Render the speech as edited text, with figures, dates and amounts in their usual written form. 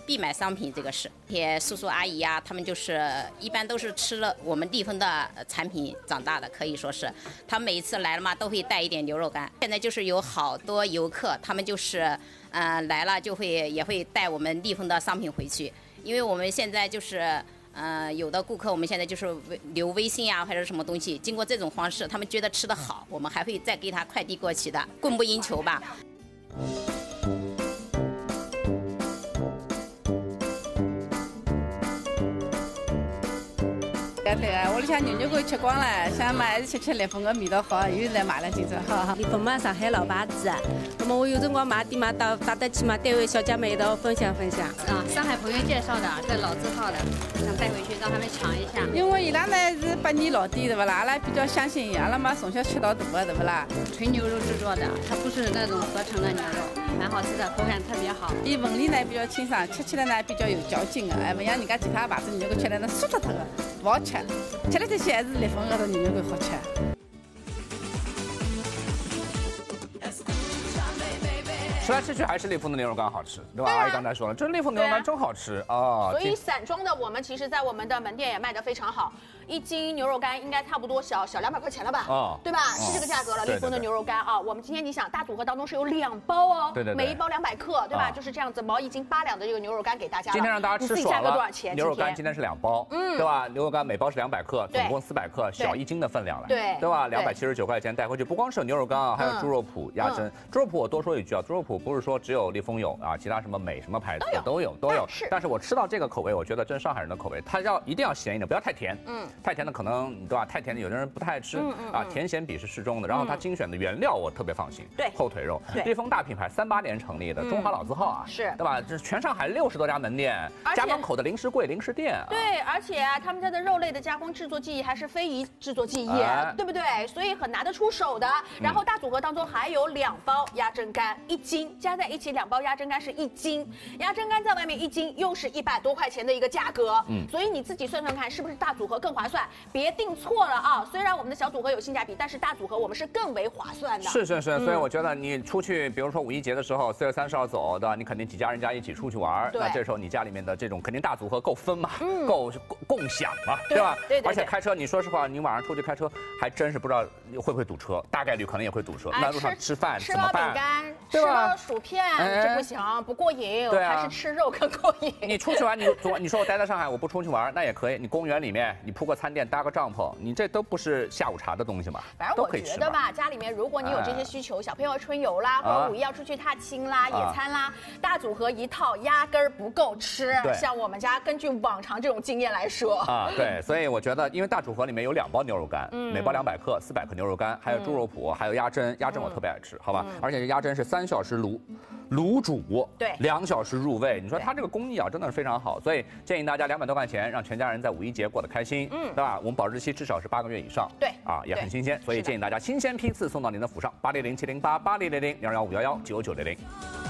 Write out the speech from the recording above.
必买商品，这个是。些叔叔阿姨呀、他们就是一般都是吃了我们地方的产品长大的，可以说是。他们每一次来了嘛，都会带一点牛肉干。现在就是有好多游客，他们就是来了就也会带我们地方的商品回去，因为我们现在就是。有的顾客我们现在就是留微信啊，或者什么东西，经过这种方式，他们觉得吃得好，我们还会再给他快递过去的，供不应求吧。 对啊，屋里向牛肉干吃光了，想嘛还是吃烈风个味道好，又来买了今朝哈。 烈风嘛，上海老牌子，那么我有辰光买点嘛，到打得起嘛，单位小姐妹一道分享分享。 上海朋友介绍的，这老字号的，想带回去让他们尝一下。 因为伊拉呢是百年老店，对不啦？阿拉比较相信，阿拉嘛从小吃到大的，对不啦？ 纯牛肉制作的，它不是那种合成的牛肉，蛮好吃的，口感特别好。 伊纹理呢比较清爽，吃起来呢比较有嚼劲的，不像人家其他牌子牛肉干吃来那酥脱脱的，不好吃。吃来吃去还是烈风高头牛肉干好吃。 吃来吃去还是烈风的牛肉干好吃，对吧？阿姨刚才说了，这烈风牛肉干真好吃啊！ 所以散装的我们其实在我们的门店也卖得非常好，1斤牛肉干应该差不多小200块钱了吧？对吧？是这个价格了。烈风的牛肉干啊，我们今天你想大组合当中是有2包哦， 对， 每一包200克，对吧？就是这样子，毛1斤8两的这个牛肉干给大家了。 今天让大家吃爽了。 多少钱？ 牛肉干今天是2包，对吧？牛肉干每包是200克，总共400克，小1斤的分量了，对吧？279块钱带回去，不光是有牛肉干啊，还有猪肉脯、鸭胗。猪肉脯我多说一句啊，猪肉脯不是说只有烈风有啊，其他什么美什么牌子都有。但是我吃到这个口味，我觉得真上海人的口味，它一定要咸一点，不要太甜。太甜的可能对吧？太甜的有的人不太爱吃啊，甜咸比是适中的。然后它精选的原料我特别放心， 对， 后腿肉。烈风大品牌38年成立的，中华老字号啊， 是， 对吧？这全上海60多家门店，家门口的零食柜、零食店。 对，而且啊，他们家的肉类的加工制作技艺还是非遗制作技艺，对不对？所以很拿得出手的。然后大组合当中还有2包鸭胗干，1斤加在一起，2包鸭胗干是1斤，鸭胗干在外面1斤又是100多块钱的一个价格，所以你自己算算看，是不是大组合更划算？别订错了啊！虽然我们的小组合有性价比，但是大组合我们是更为划算的。 是，所以我觉得你出去，比如说5一节的时候，4月30号走，对吧？你肯定几家人家一起出去玩，那这时候你家里面的这种肯定大组合够分嘛，够共享嘛，对吧？ 对。 而且开车，你说实话，你晚上出去开车还真是不知道会不会堵车，大概率可能也会堵车。那路上吃饭怎么办？ 吃了饼干，吃了薯片，这不行，不过瘾，还是吃肉更过瘾。 你出去玩，你说我待在上海，我不出去玩，那也可以。你公园里面，你铺个餐垫，搭个帐篷，你这都不是下午茶的东西嘛？ 反正我觉得吧，家里面如果你有这些需求，小朋友春游啦，或者5一要出去踏青啦、野餐啦，大组合一套压根儿不够吃。像我们家根据往常这种经验来说对，所以我觉得，因为大组合里面有2包牛肉干，每包200克，400克牛肉干，还有猪肉脯，还有鸭胗，鸭胗我特别爱吃，好吧？而且这鸭胗是3小时卤煮，对，2小时入味。你说它这个工艺啊，真的是非常好，所以建议大家200多块钱，让全家人在5一节过得开心，对吧？我们保质期至少是8个月以上，对，也很新鲜，所以建议大家新鲜批次送到您的府上，8007088000，215119900。